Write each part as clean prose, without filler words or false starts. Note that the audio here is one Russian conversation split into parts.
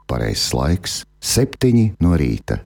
pareizs laiks - 7 no rīta.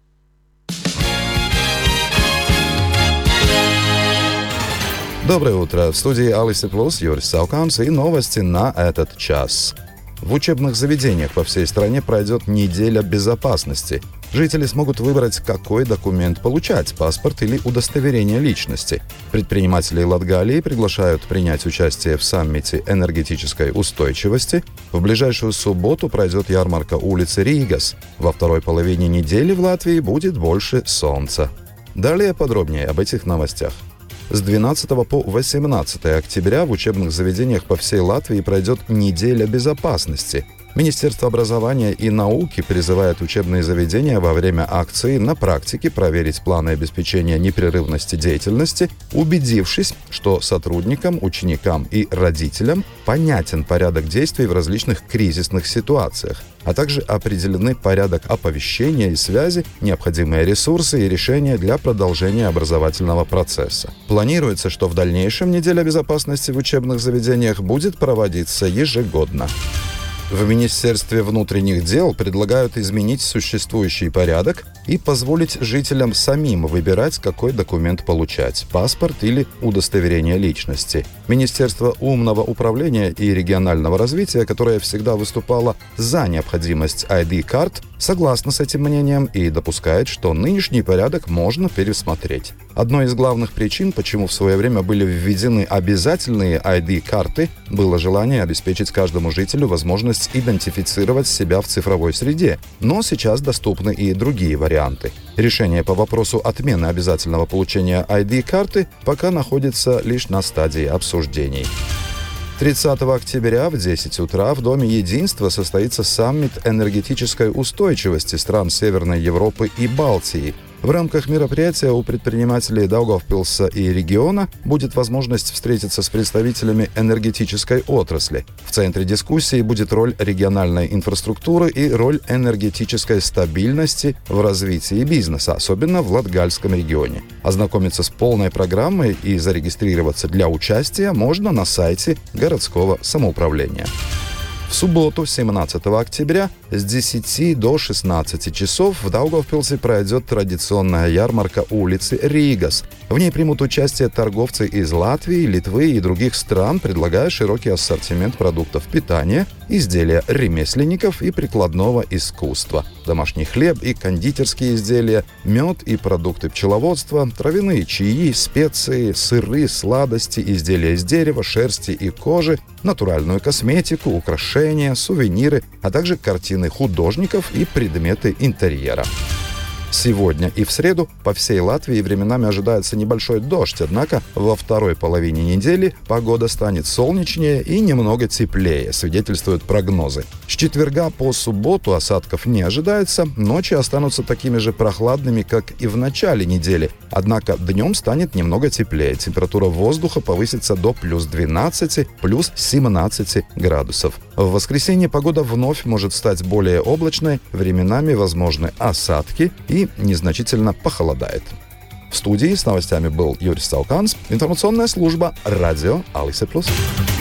Доброе утро! В студии Алисы Плюс Юрий Сауканс и новости на этот час. В учебных заведениях по всей стране пройдет неделя безопасности. Жители смогут выбрать, какой документ получать – паспорт или удостоверение личности. Предприниматели Латгалии приглашают принять участие в саммите энергетической устойчивости. В ближайшую субботу пройдет ярмарка улицы Ригас. Во второй половине недели в Латвии будет больше солнца. Далее подробнее об этих новостях. С 12 по 18 октября в учебных заведениях по всей Латвии пройдет неделя безопасности. Министерство образования и науки призывает учебные заведения во время акции на практике проверить планы обеспечения непрерывности деятельности, убедившись, что сотрудникам, ученикам и родителям понятен порядок действий в различных кризисных ситуациях, а также определены порядок оповещения и связи, необходимые ресурсы и решения для продолжения образовательного процесса. Планируется, что в дальнейшем неделя безопасности в учебных заведениях будет проводиться ежегодно. В Министерстве внутренних дел предлагают изменить существующий порядок и позволить жителям самим выбирать, какой документ получать – паспорт или удостоверение личности. Министерство умного управления и регионального развития, которое всегда выступало за необходимость ID-карт, согласно с этим мнением и допускает, что нынешний порядок можно пересмотреть. Одной из главных причин, почему в свое время были введены обязательные ID-карты, было желание обеспечить каждому жителю возможность идентифицировать себя в цифровой среде, но сейчас доступны и другие варианты. Решение по вопросу отмены обязательного получения ID-карты пока находится лишь на стадии обсуждений. 30 октября в 10 утра в Доме Единства состоится саммит энергетической устойчивости стран Северной Европы и Балтии. В рамках мероприятия у предпринимателей Даугавпилса и региона будет возможность встретиться с представителями энергетической отрасли. В центре дискуссии будет роль региональной инфраструктуры и роль энергетической стабильности в развитии бизнеса, особенно в Латгальском регионе. Ознакомиться с полной программой и зарегистрироваться для участия можно на сайте городского самоуправления. В субботу, 17 октября, с 10 до 16 часов в Даугавпилсе пройдет традиционная ярмарка улицы Ригас. В ней примут участие торговцы из Латвии, Литвы и других стран, предлагая широкий ассортимент продуктов питания, изделия ремесленников и прикладного искусства, домашний хлеб и кондитерские изделия, мед и продукты пчеловодства, травяные чаи, специи, сыры, сладости, изделия из дерева, шерсти и кожи, натуральную косметику, украшения, сувениры, а также картины художников и предметы интерьера. Сегодня и в среду по всей Латвии временами ожидается небольшой дождь, однако во второй половине недели погода станет солнечнее и немного теплее, свидетельствуют прогнозы. С четверга по субботу осадков не ожидается, ночи останутся такими же прохладными, как и в начале недели, однако днем станет немного теплее, температура воздуха повысится до плюс 12, плюс 17 градусов. В воскресенье погода вновь может стать более облачной, временами возможны осадки и незначительно похолодает. В студии с новостями был Юрий Сауканс, информационная служба «Радио Алисы Плюс».